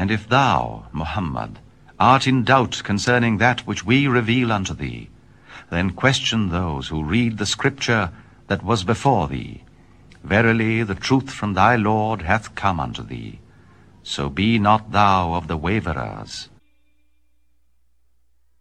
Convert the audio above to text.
And if thou, Muhammad, art in doubt concerning that which we reveal unto thee, then question those who read the scripture that was before thee. Verily the truth from thy Lord hath come unto thee. So be not thou of the waverers.